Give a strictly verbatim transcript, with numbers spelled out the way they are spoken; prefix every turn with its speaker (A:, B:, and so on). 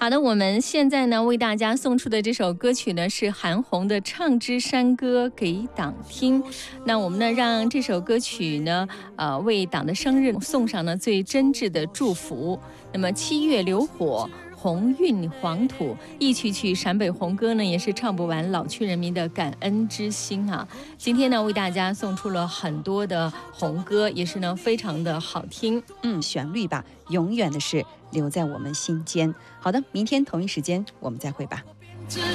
A: 好的，我们现在呢为大家送出的这首歌曲呢是韩红的《唱支山歌给党听》。那我们呢让这首歌曲呢呃为党的生日送上呢最真挚的祝福。那么七月流火，鸿运黄土，一曲曲陕北红歌呢，也是唱不完老区人民的感恩之心啊。今天呢，为大家送出了很多的红歌，也是呢非常的好听。
B: 嗯，旋律吧，永远的是留在我们心间。好的，明天同一时间我们再会吧。